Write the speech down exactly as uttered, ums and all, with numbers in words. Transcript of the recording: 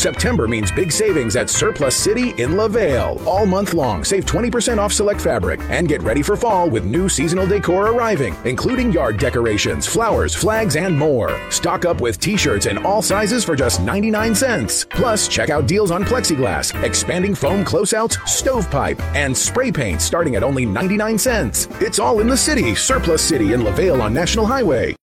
September means big savings at Surplus City in LaVale. All month long, save twenty percent off select fabric and get ready for fall with new seasonal decor arriving, including yard decorations, flowers, flags, and more. Stock up with t-shirts in all sizes for just ninety-nine cents. Plus, check out deals on plexiglass, expanding foam closeouts, stovepipe, and spray paint starting at only ninety-nine cents. It's all in the city. Surplus City in LaVale on National Highway.